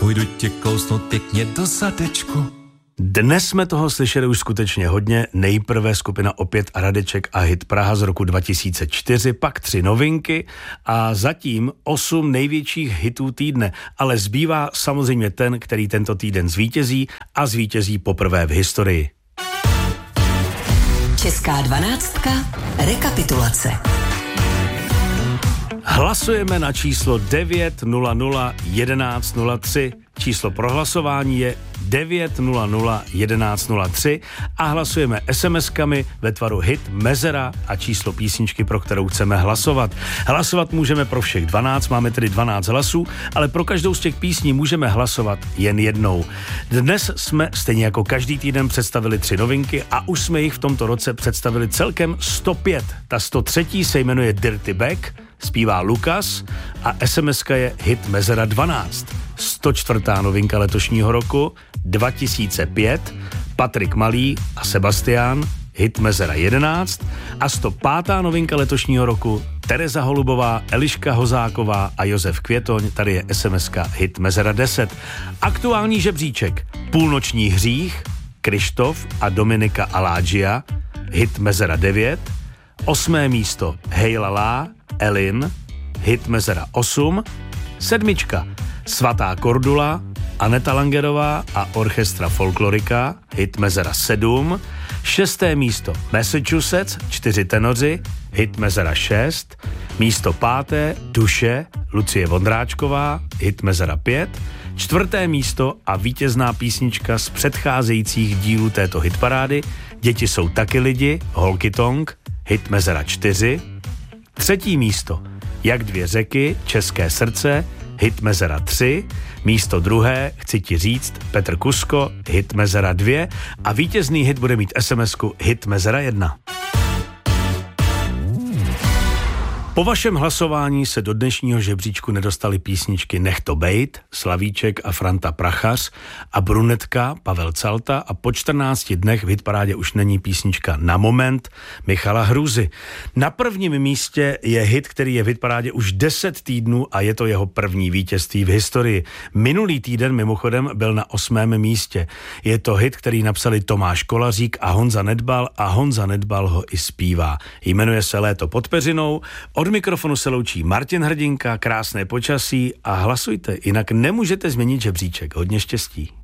Půjdu tě kousnout pěkně do zadečku. Dnes jsme toho slyšeli už skutečně hodně. Nejprve skupina Opět a Radeček a hit Praha z roku 2004, pak 3 novinky a zatím 8 největších hitů týdne. Ale zbývá samozřejmě ten, který tento týden zvítězí a zvítězí poprvé v historii. Česká 12. Rekapitulace. Hlasujeme na číslo 900 1103. Číslo pro hlasování je 900 1103 a hlasujeme SMS-kami ve tvaru hit, mezera a číslo písničky, pro kterou chceme hlasovat. Hlasovat můžeme pro všech 12, máme tedy 12 hlasů, ale pro každou z těch písní můžeme hlasovat jen jednou. Dnes jsme stejně jako každý týden představili 3 novinky a už jsme jich v tomto roce představili celkem 105. Ta 103. se jmenuje Dirty Back, zpívá Lukas a SMS-ka je hit mezera 12. 104. novinka letošního roku 2005, Patrik Malý a Sebastián, hit mezera 11 a 105. novinka letošního roku Tereza Holubová, Eliška Hozáková a Josef Květoň, tady je SMS-ka hit mezera 10. Aktuální žebříček Půlnoční hřích, Krištof a Dominika Alágia, hit mezera 9, 8. místo Hej Lala, Elin, hit mezera 8, 7. Svatá Kordula, Aneta Langerová a Orchestra Folklorika, hit mezera 7, 6. místo Massachusetts, 4 tenoři, hit mezera 6, místo 5. Duše, Lucie Vondráčková, hit mezera 5, 4. místo a vítězná písnička z předcházejících dílů této hitparády Děti jsou taky lidi, Holky Tong, hit mezera 4, 3. místo Jak 2 řeky, České srdce, hit mezera 3, místo 2. Chci ti říct, Petr Kusko, hit mezera 2 a vítězný hit bude mít SMS-ku hit mezera 1. Po vašem hlasování se do dnešního žebříčku nedostaly písničky Nech to bejt, Slavíček a Franta Prachař a Brunetka, Pavel Calta a po 14 dnech v hitparádě už není písnička Na moment Michala Hrůzy. Na prvním místě je hit, který je v hitparádě už 10 týdnů a je to jeho první vítězství v historii. Minulý týden mimochodem byl na 8. místě. Je to hit, který napsali Tomáš Kolařík a Honza Nedbal ho i zpívá. Jmenuje se Léto pod peřinou. Od mikrofonu se loučí Martin Hrdinka, krásné počasí a hlasujte, jinak nemůžete změnit žebříček. Hodně štěstí.